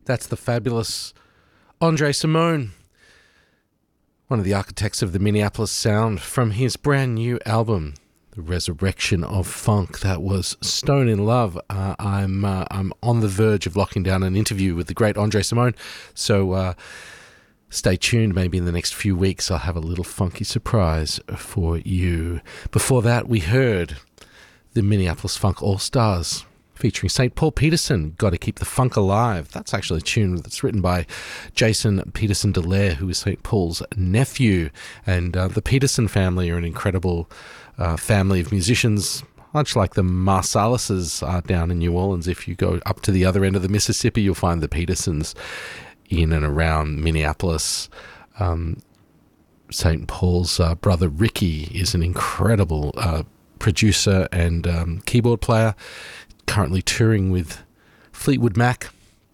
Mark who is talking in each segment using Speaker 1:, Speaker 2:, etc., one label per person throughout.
Speaker 1: That's the fabulous Andre Simone, one of the architects of the Minneapolis sound, from his brand new album, The Resurrection of Funk. That was Stone in Love. I'm on the verge of locking down an interview with the great Andre Simone, so stay tuned. Maybe in the next few weeks I'll have a little funky surprise for you. Before that, we heard the Minneapolis Funk All-Stars featuring St. Paul Peterson, Gotta Keep the Funk Alive. That's actually a tune that's written by Jason Peterson Delaire, who is St. Paul's nephew. And the Peterson family are an incredible family of musicians, much like the Marsalises are down in New Orleans. If you go up to the other end of the Mississippi, you'll find the Petersons in and around Minneapolis. St. Paul's brother Ricky is an incredible producer and keyboard player, currently touring with Fleetwood Mac.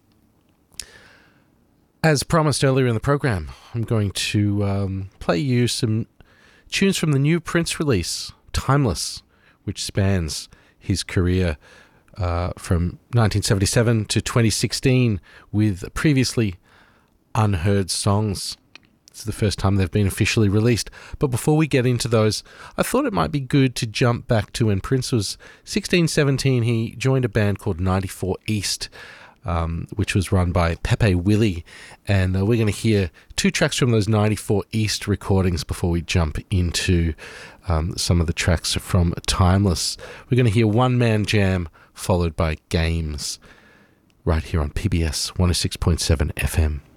Speaker 1: As promised earlier in the program, I'm going to play you some tunes from the new Prince release, Timeless, which spans his career from 1977 to 2016 with previously unheard songs. It's the first time they've been officially released. But before we get into those, I thought it might be good to jump back to when Prince was 16, 17. He joined a band called 94 East, which was run by Pepe Willie. And we're going to hear two tracks from those 94 East recordings before we jump into some of the tracks from Timeless. We're going to hear One Man Jam followed by Games right here on PBS 106.7 FM.